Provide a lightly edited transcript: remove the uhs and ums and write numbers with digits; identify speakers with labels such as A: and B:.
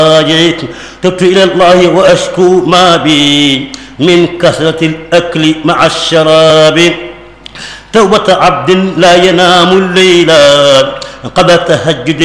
A: تبت إلى الله وأشكو ما بي من كثرة الأكل مع الشراب. توبة عبد لا ينام الليل قبل تهجد